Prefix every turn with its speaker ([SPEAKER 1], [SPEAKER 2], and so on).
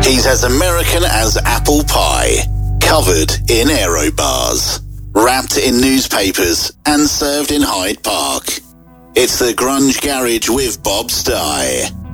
[SPEAKER 1] He's as American as apple pie, covered in aero bars, wrapped in newspapers and served in Hyde Park. It's the Grunge Garage with Bob Stye.